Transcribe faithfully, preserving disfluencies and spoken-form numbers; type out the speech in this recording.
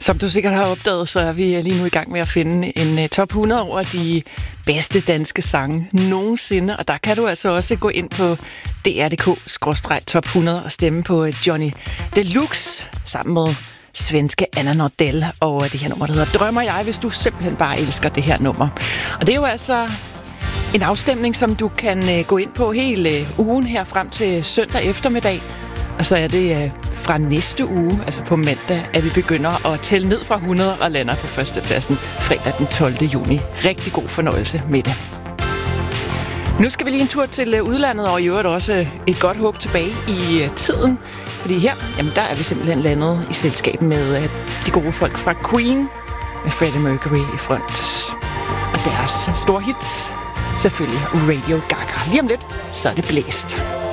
Som du sikkert har opdaget, så er vi lige nu i gang med at finde en top hundrede over de bedste danske sange nogensinde. Og der kan du altså også gå ind på d r punktum d k skråstreg top hundrede og stemme på Johnny Deluxe sammen med svenske Anna Nordell og det her nummer, der hedder Drømmer jeg, hvis du simpelthen bare elsker det her nummer. Og det er jo altså en afstemning, som du kan gå ind på hele ugen her frem til søndag eftermiddag. Og så er det fra næste uge, altså på mandag, at vi begynder at tælle ned fra hundrede og lander på førstepladsen fredag den tolvte juni. Rigtig god fornøjelse med det. Nu skal vi lige en tur til udlandet, og i øvrigt også et godt håb tilbage i tiden. Fordi her, jamen der er vi simpelthen landet i selskab med de gode folk fra Queen, med Freddie Mercury i front. Og deres store hits, selvfølgelig Radio Gaga. Lige om lidt, så er det blæst.